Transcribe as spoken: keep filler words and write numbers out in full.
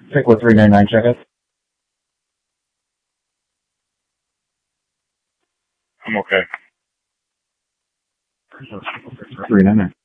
Pick with three ninety-nine checkout. I'm okay. three ninety-nine.